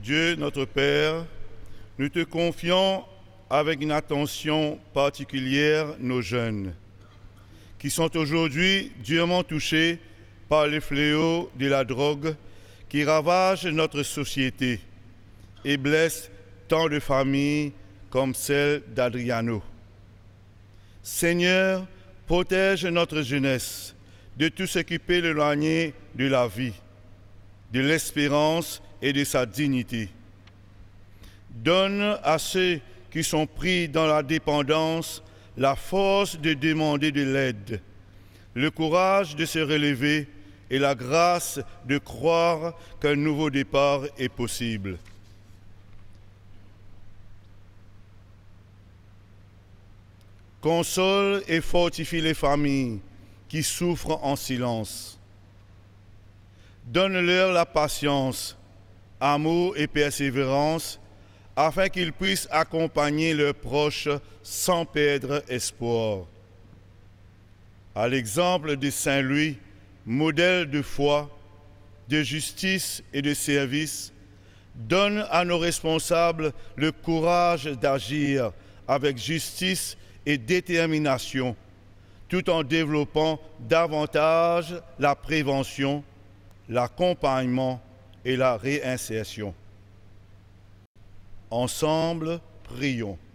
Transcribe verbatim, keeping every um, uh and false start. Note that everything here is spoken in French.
Dieu notre Père, nous te confions avec une attention particulière nos jeunes, qui sont aujourd'hui durement touchés par le fléau de la drogue qui ravage notre société et blesse tant de familles comme celle d'Adriano. Seigneur, protège notre jeunesse de tout ce qui peut l'éloigner de la vie, de l'espérance et de sa dignité. Donne à ceux qui sont pris dans la dépendance la force de demander de l'aide, le courage de se relever et la grâce de croire qu'un nouveau départ est possible. Console et fortifie les familles qui souffrent en silence. Donne-leur la patience, amour et persévérance afin qu'ils puissent accompagner leurs proches sans perdre espoir. À l'exemple de Saint Louis, modèle de foi, de justice et de service, donne à nos responsables le courage d'agir avec justice et détermination, tout en développant davantage la prévention, l'accompagnement et la réinsertion. Ensemble, prions.